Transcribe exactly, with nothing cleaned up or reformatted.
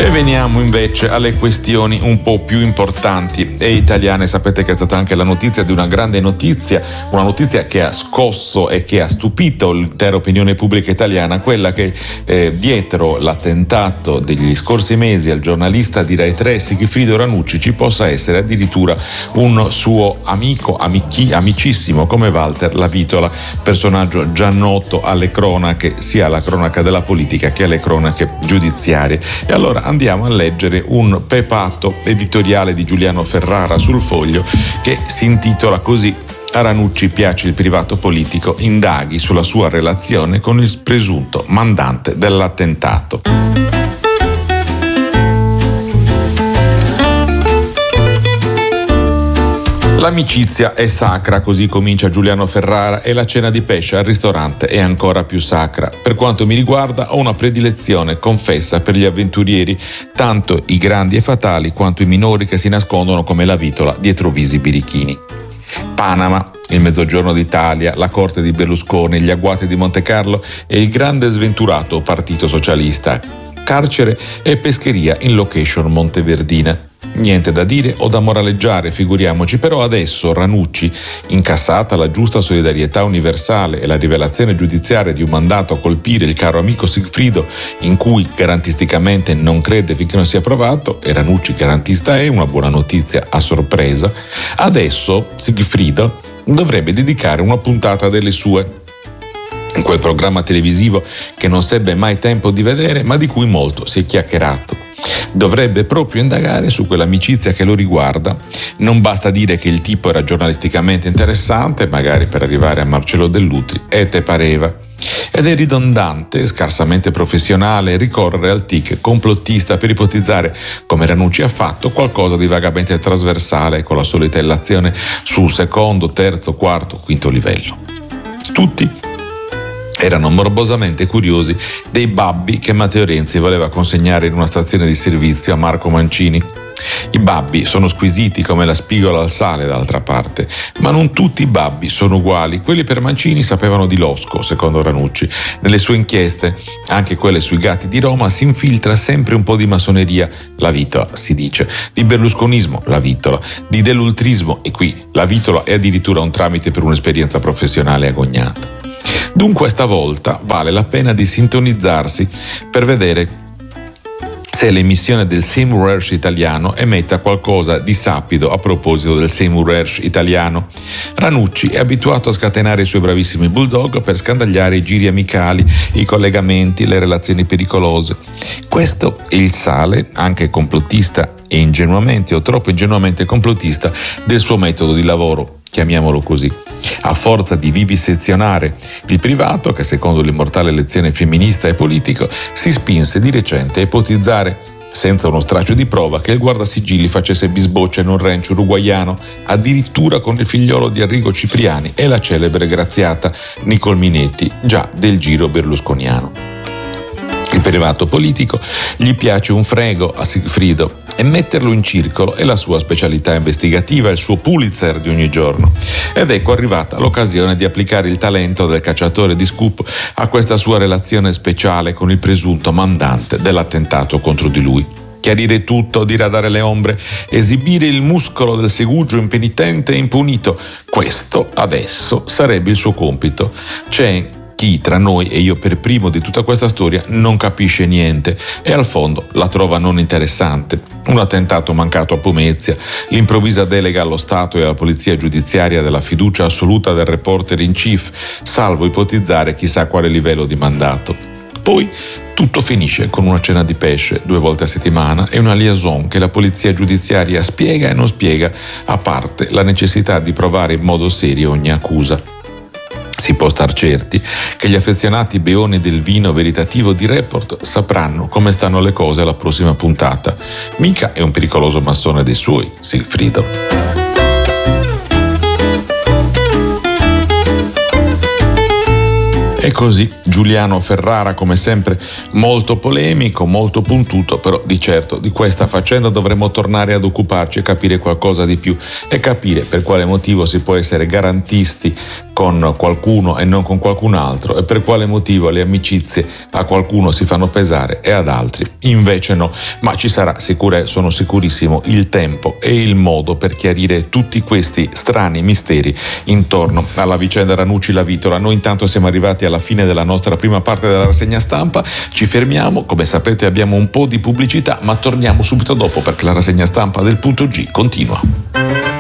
veniamo invece alle questioni un po' più importanti e italiane. Sapete che è stata anche la notizia di una grande notizia, una notizia che ha scosso e che ha stupito l'intera opinione pubblica italiana, quella che eh, dietro l'attentato degli scorsi mesi al giornalista di Rai tre Sigfrido Ranucci ci possa essere addirittura un suo amico, amici, amicissimo come Walter Lavitola, personaggio già noto alle cronache, sia alla cronaca della politica che alle cronache giudiziarie. E allora andiamo a leggere un pepato editoriale di Giuliano Ferrara sul Foglio che si intitola così: a Ranucci piace il privato politico, indaghi sulla sua relazione con il presunto mandante dell'attentato. L'amicizia è sacra, così comincia Giuliano Ferrara, e la cena di pesce al ristorante è ancora più sacra. Per quanto mi riguarda ho una predilezione confessa per gli avventurieri, tanto i grandi e fatali quanto i minori che si nascondono come Lavitola dietro visi birichini. Panama, il Mezzogiorno d'Italia, la corte di Berlusconi, gli agguati di Montecarlo e il grande sventurato Partito Socialista, carcere e pescheria in location monteverdina. Niente da dire o da moraleggiare, figuriamoci, però adesso Ranucci, incassata la giusta solidarietà universale e la rivelazione giudiziaria di un mandato a colpire il caro amico Sigfrido, in cui garantisticamente non crede finché non sia provato, e Ranucci garantista è, una buona notizia a sorpresa, adesso Sigfrido dovrebbe dedicare una puntata delle sue, in quel programma televisivo che non sebbe mai tempo di vedere ma di cui molto si è chiacchierato. Dovrebbe proprio indagare su quell'amicizia che lo riguarda. Non basta dire che il tipo era giornalisticamente interessante, magari per arrivare a Marcello Dell'Utri, e te pareva. Ed è ridondante, scarsamente professionale, ricorrere al tic complottista per ipotizzare, come Ranucci ha fatto, qualcosa di vagamente trasversale con la solita illazione sul secondo, terzo, quarto, quinto livello. Tutti erano morbosamente curiosi dei babbi che Matteo Renzi voleva consegnare in una stazione di servizio a Marco Mancini. I babbi sono squisiti come la spigola al sale, d'altra parte, ma non tutti i babbi sono uguali. Quelli per Mancini sapevano di losco, secondo Ranucci. Nelle sue inchieste, anche quelle sui gatti di Roma, si infiltra sempre un po' di massoneria, la Vitola si dice, di berlusconismo, la Vitola, di dell'ultrismo, e qui la Vitola è addirittura un tramite per un'esperienza professionale agognata. Dunque stavolta vale la pena di sintonizzarsi per vedere se l'emissione del Seymour Hersh italiano emetta qualcosa di sapido a proposito del Seymour Hersh italiano. Ranucci è abituato a scatenare i suoi bravissimi bulldog per scandagliare i giri amicali, i collegamenti, le relazioni pericolose. Questo è il sale, anche complottista e ingenuamente o troppo ingenuamente complottista, del suo metodo di lavoro, chiamiamolo così. A forza di vivisezionare il privato, che secondo l'immortale lezione femminista e politico si spinse di recente a ipotizzare, senza uno straccio di prova, che il guardasigilli facesse bisboccia in un ranch uruguaiano, addirittura con il figliolo di Arrigo Cipriani e la celebre graziata Nicole Minetti, già del giro berlusconiano. Il privato politico gli piace un frego a Sigfrido, e metterlo in circolo è la sua specialità investigativa, il suo Pulitzer di ogni giorno. Ed ecco arrivata l'occasione di applicare il talento del cacciatore di scoop a questa sua relazione speciale con il presunto mandante dell'attentato contro di lui. Chiarire tutto, diradare le ombre, esibire il muscolo del segugio impenitente e impunito. Questo adesso sarebbe il suo compito. C'è chi tra noi, e io per primo di tutta questa storia, non capisce niente e al fondo la trova non interessante. Un attentato mancato a Pomezia, l'improvvisa delega allo Stato e alla polizia giudiziaria della fiducia assoluta del reporter in chief, salvo ipotizzare chissà quale livello di mandato. Poi tutto finisce con una cena di pesce due volte a settimana e una liaison che la polizia giudiziaria spiega e non spiega, a parte la necessità di provare in modo serio ogni accusa. Si può star certi che gli affezionati beoni del vino veritativo di Report sapranno come stanno le cose alla prossima puntata. Mica è un pericoloso massone dei suoi, Sigfrido. E così Giuliano Ferrara, come sempre, molto polemico, molto puntuto, però di certo di questa faccenda dovremo tornare ad occuparci e capire qualcosa di più e capire per quale motivo si può essere garantisti con qualcuno e non con qualcun altro e per quale motivo le amicizie a qualcuno si fanno pesare e ad altri invece no. Ma ci sarà, sicure, sono sicurissimo, il tempo e il modo per chiarire tutti questi strani misteri intorno alla vicenda Ranucci-La Vitola. Noi intanto siamo arrivati alla fine della nostra prima parte della rassegna stampa, ci fermiamo, come sapete abbiamo un po' di pubblicità, ma torniamo subito dopo perché la rassegna stampa del Punto G continua.